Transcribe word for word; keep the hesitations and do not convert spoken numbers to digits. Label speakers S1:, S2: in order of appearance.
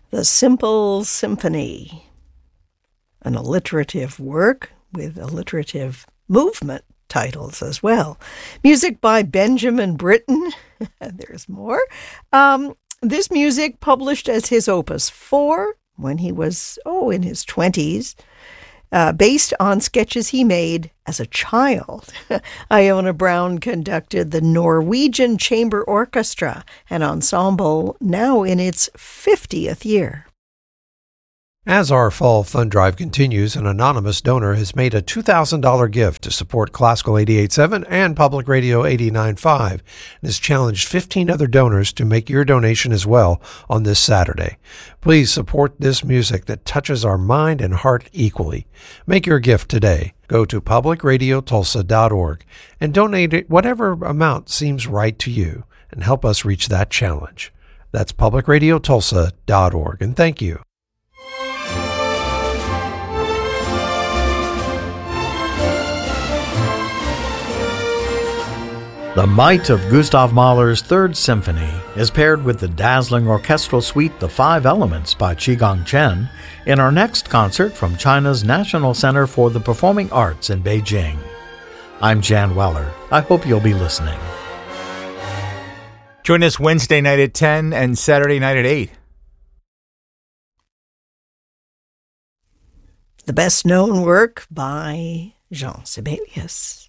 S1: The Simple Symphony, an alliterative work with alliterative movement titles as well. Music by Benjamin Britten. There's more. Um, this music published as his Opus four when he was, oh, in his twenties, uh, based on sketches he made as a child. Iona Brown conducted the Norwegian Chamber Orchestra, an ensemble now in its fiftieth year.
S2: As our fall fund drive continues, an anonymous donor has made a two thousand dollars gift to support Classical eighty-eight point seven and Public Radio eighty-nine point five and has challenged fifteen other donors to make your donation as well on this Saturday. Please support this music that touches our mind and heart equally. Make your gift today. Go to public radio tulsa dot org and donate whatever amount seems right to you and help us reach that challenge. That's public radio tulsa dot org, and thank you.
S3: The might of Gustav Mahler's Third Symphony is paired with the dazzling orchestral suite The Five Elements by Qigong Chen in our next concert from China's National Center for the Performing Arts in Beijing. I'm Jan Weller. I hope you'll be listening.
S4: Join us Wednesday night at ten and Saturday night at eight.
S1: The best known work by Jean Sibelius.